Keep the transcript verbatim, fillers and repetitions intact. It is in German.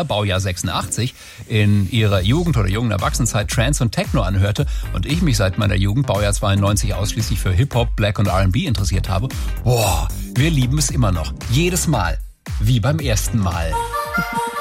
Kinder, Baujahr sechsundachtzig, in ihrer Jugend oder jungen Erwachsenenzeit Trance und Techno anhörte und ich mich seit meiner Jugend, Baujahr zweiundneunzig, ausschließlich für Hip-Hop, Black und R and B interessiert habe, boah, wir lieben es immer noch. Jedes Mal. Wie beim ersten Mal.